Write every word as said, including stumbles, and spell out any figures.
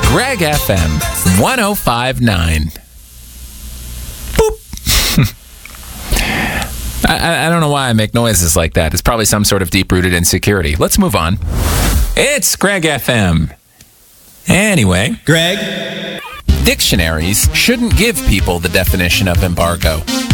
Greg F M one oh five point nine. Boop. I, I don't know why I make noises like that. It's probably some sort of deep-rooted insecurity. Let's move on. It's Greg F M. Anyway. Greg? Dictionaries shouldn't give people the definition of embargo.